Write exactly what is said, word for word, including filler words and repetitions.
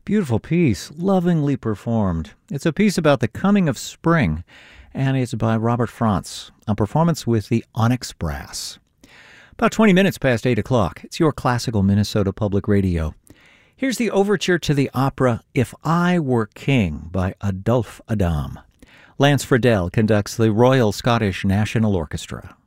Beautiful piece, lovingly performed. It's a piece about the coming of spring, and it's by Robert Franz, a performance with the Onyx Brass. About twenty minutes past eight o'clock. It's your classical Minnesota Public Radio. Here's the overture to the opera If I Were King by Adolphe Adam. Lance Friedel conducts the Royal Scottish National Orchestra.